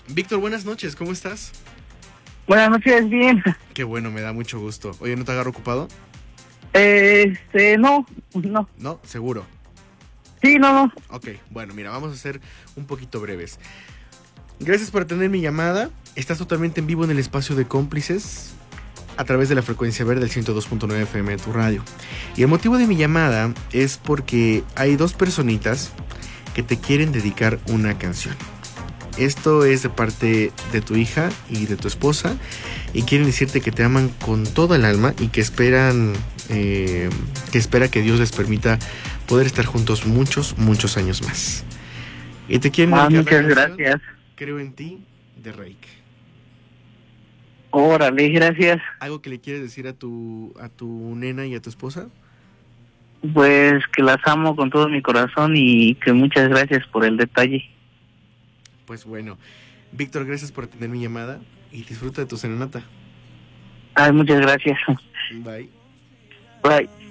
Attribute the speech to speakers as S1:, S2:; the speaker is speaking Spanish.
S1: Víctor, buenas noches, ¿cómo estás?
S2: Buenas noches, bien.
S1: Qué bueno, me da mucho gusto. Oye, ¿no te agarro ocupado?
S2: No.
S1: No, seguro.
S2: Sí, no.
S1: Ok, bueno, mira, vamos a ser un poquito breves. Gracias por atender mi llamada. Estás totalmente en vivo en el espacio de cómplices a través de la frecuencia verde del 102.9 FM de tu radio. Y el motivo de mi llamada es porque hay dos personitas que te quieren dedicar una canción. Esto es de parte de tu hija y de tu esposa y quieren decirte que te aman con toda el alma y que espera que Dios les permita poder estar juntos muchos años más. Y te quieren dedicar
S2: Muchas
S1: la canción,
S2: gracias.
S1: Creo en ti, de Reik.
S2: Órale, gracias.
S1: ¿Algo que le quieres decir a tu nena y a tu esposa?
S2: Pues que las amo con todo mi corazón y que muchas gracias por el detalle.
S1: Pues bueno, Víctor, gracias por atender mi llamada y disfruta de tu serenata.
S2: Muchas gracias.
S1: Bye.
S2: Bye.